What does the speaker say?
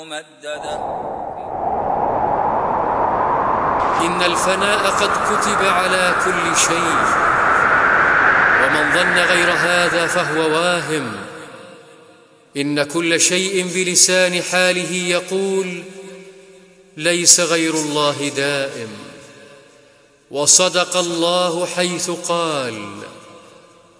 ممددا. إن الفناء قد كتب على كل شيء، ومن ظن غير هذا فهو واهم. إن كل شيء بلسان حاله يقول: ليس غير الله دائم. وصدق الله حيث قال: